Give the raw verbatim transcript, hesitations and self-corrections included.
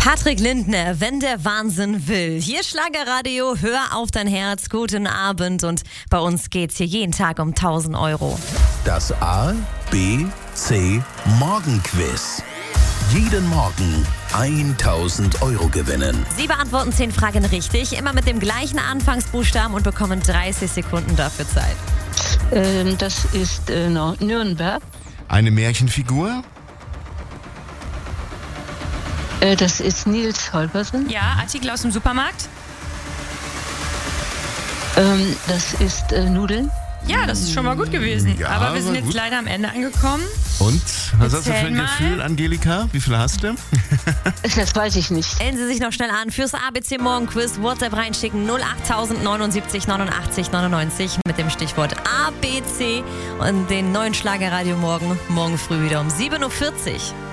Patrick Lindner, wenn der Wahnsinn will. Hier Schlagerradio, hör auf dein Herz, guten Abend. Und bei uns geht's hier jeden Tag um tausend Euro. Das A, B, C Morgenquiz. Jeden Morgen tausend Euro gewinnen. Sie beantworten zehn Fragen richtig, immer mit dem gleichen Anfangsbuchstaben und bekommen dreißig Sekunden dafür Zeit. Ähm, das ist äh, Nürnberg. Eine Märchenfigur? Äh, das ist Nils Holgersen. Ja, Artikel aus dem Supermarkt? Ähm, das ist äh, Nudeln. Ja, das ist schon mal gut gewesen. Ja, aber wir sind war jetzt gut. leider am Ende angekommen. Und? Was hast du für Erzähl ein mal. Gefühl, Angelika? Wie viel hast du? Das weiß ich nicht. Melden Sie sich noch schnell an fürs A B C Morgenquiz. WhatsApp reinschicken null acht neunundsiebzig neunundachtzig neunundneunzig mit dem Stichwort A B C und den neuen Schlagerradio morgen, morgen früh wieder um sieben Uhr vierzig.